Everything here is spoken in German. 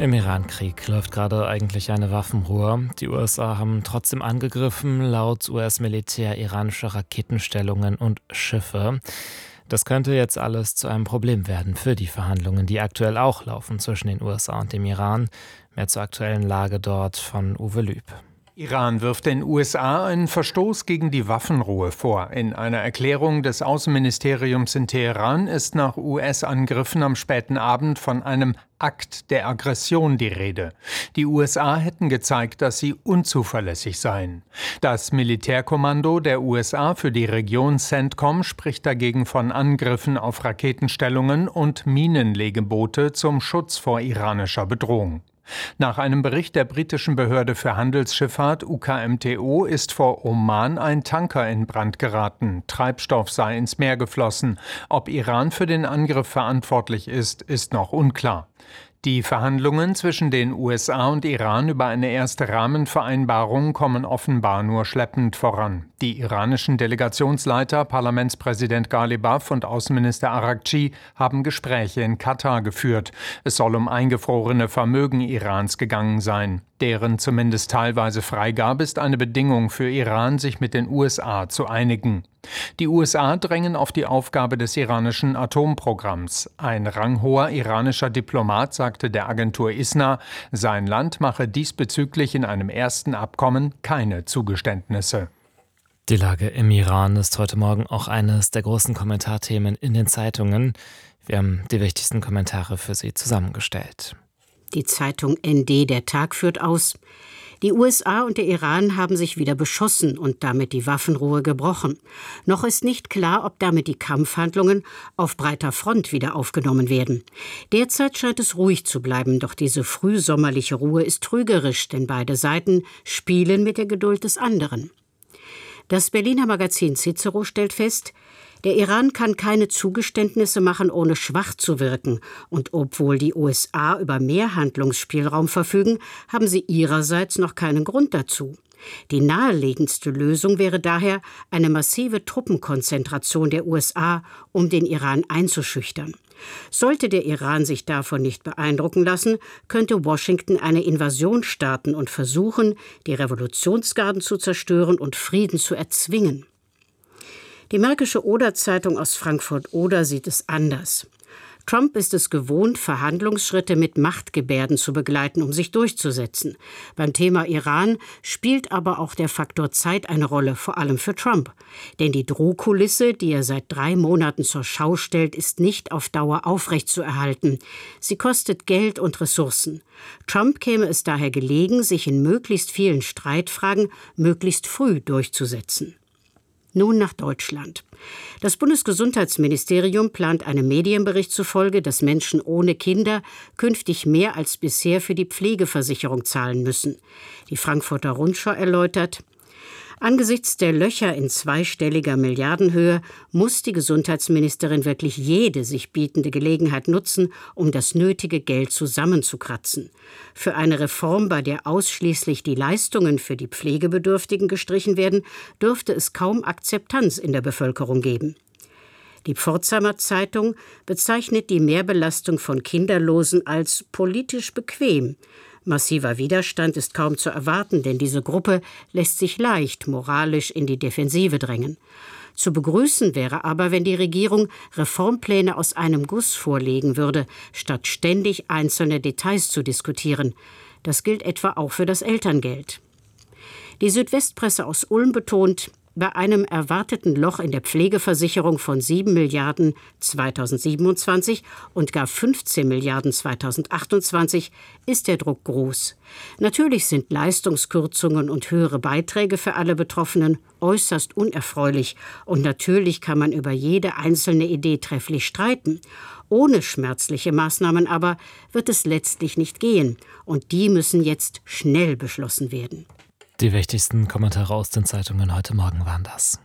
Im Iran-Krieg läuft gerade eigentlich eine Waffenruhe. Die USA haben trotzdem angegriffen, laut US-Militär iranische Raketenstellungen und Schiffe. Das könnte jetzt alles zu einem Problem werden für die Verhandlungen, die aktuell auch laufen zwischen den USA und dem Iran. Mehr zur aktuellen Lage dort von Uwe Lüb. Iran wirft den USA einen Verstoß gegen die Waffenruhe vor. In einer Erklärung des Außenministeriums in Teheran ist nach US-Angriffen am späten Abend von einem Akt der Aggression die Rede. Die USA hätten gezeigt, dass sie unzuverlässig seien. Das Militärkommando der USA für die Region CENTCOM spricht dagegen von Angriffen auf Raketenstellungen und Minenlegeboote zum Schutz vor iranischer Bedrohung. Nach einem Bericht der britischen Behörde für Handelsschifffahrt UKMTO ist vor Oman ein Tanker in Brand geraten. Treibstoff sei ins Meer geflossen. Ob Iran für den Angriff verantwortlich ist, ist noch unklar. Die Verhandlungen zwischen den USA und Iran über eine erste Rahmenvereinbarung kommen offenbar nur schleppend voran. Die iranischen Delegationsleiter, Parlamentspräsident Ghalibaf und Außenminister Araghchi, haben Gespräche in Katar geführt. Es soll um eingefrorene Vermögen Irans gegangen sein. Deren zumindest teilweise Freigabe ist eine Bedingung für Iran, sich mit den USA zu einigen. Die USA drängen auf die Aufgabe des iranischen Atomprogramms. Ein ranghoher iranischer Diplomat sagte der Agentur ISNA, sein Land mache diesbezüglich in einem ersten Abkommen keine Zugeständnisse. Die Lage im Iran ist heute Morgen auch eines der großen Kommentarthemen in den Zeitungen. Wir haben die wichtigsten Kommentare für Sie zusammengestellt. Die Zeitung ND Der Tag führt aus: Die USA und der Iran haben sich wieder beschossen und damit die Waffenruhe gebrochen. Noch ist nicht klar, ob damit die Kampfhandlungen auf breiter Front wieder aufgenommen werden. Derzeit scheint es ruhig zu bleiben, doch diese frühsommerliche Ruhe ist trügerisch, denn beide Seiten spielen mit der Geduld des anderen. Das Berliner Magazin Cicero stellt fest, der Iran kann keine Zugeständnisse machen, ohne schwach zu wirken. Und obwohl die USA über mehr Handlungsspielraum verfügen, haben sie ihrerseits noch keinen Grund dazu. Die naheliegendste Lösung wäre daher eine massive Truppenkonzentration der USA, um den Iran einzuschüchtern. Sollte der Iran sich davon nicht beeindrucken lassen, könnte Washington eine Invasion starten und versuchen, die Revolutionsgarden zu zerstören und Frieden zu erzwingen. Die Märkische Oder-Zeitung aus Frankfurt-Oder sieht es anders. Trump ist es gewohnt, Verhandlungsschritte mit Machtgebärden zu begleiten, um sich durchzusetzen. Beim Thema Iran spielt aber auch der Faktor Zeit eine Rolle, vor allem für Trump. Denn die Drohkulisse, die er seit 3 Monaten zur Schau stellt, ist nicht auf Dauer aufrechtzuerhalten. Sie kostet Geld und Ressourcen. Trump käme es daher gelegen, sich in möglichst vielen Streitfragen möglichst früh durchzusetzen. Nun nach Deutschland. Das Bundesgesundheitsministerium plant einem Medienbericht zufolge, dass Menschen ohne Kinder künftig mehr als bisher für die Pflegeversicherung zahlen müssen. Die Frankfurter Rundschau erläutert: Angesichts der Löcher in zweistelliger Milliardenhöhe muss die Gesundheitsministerin wirklich jede sich bietende Gelegenheit nutzen, um das nötige Geld zusammenzukratzen. Für eine Reform, bei der ausschließlich die Leistungen für die Pflegebedürftigen gestrichen werden, dürfte es kaum Akzeptanz in der Bevölkerung geben. Die Pforzheimer Zeitung bezeichnet die Mehrbelastung von Kinderlosen als politisch bequem. Massiver Widerstand ist kaum zu erwarten, denn diese Gruppe lässt sich leicht moralisch in die Defensive drängen. Zu begrüßen wäre aber, wenn die Regierung Reformpläne aus einem Guss vorlegen würde, statt ständig einzelne Details zu diskutieren. Das gilt etwa auch für das Elterngeld. Die Südwestpresse aus Ulm betont: Bei einem erwarteten Loch in der Pflegeversicherung von 7 Milliarden 2027 und gar 15 Milliarden 2028 ist der Druck groß. Natürlich sind Leistungskürzungen und höhere Beiträge für alle Betroffenen äußerst unerfreulich. Und natürlich kann man über jede einzelne Idee trefflich streiten. Ohne schmerzliche Maßnahmen aber wird es letztlich nicht gehen. Und die müssen jetzt schnell beschlossen werden. Die wichtigsten Kommentare aus den Zeitungen heute Morgen waren das.